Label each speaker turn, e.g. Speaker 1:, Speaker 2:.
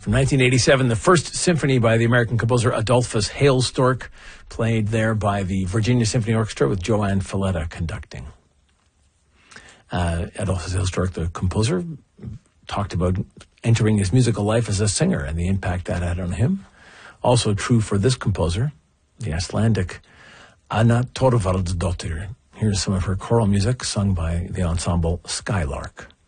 Speaker 1: From 1987, the First Symphony by the American composer Adolphus Hailstork, played there by the Virginia Symphony Orchestra with Joanne Falletta conducting. Adolphus Hailstork, the composer, talked about entering his musical life as a singer and the impact that had on him. Also true for this composer, the Icelandic Anna Thorvaldsdottir. Here's some of her choral music sung by the ensemble Skylark.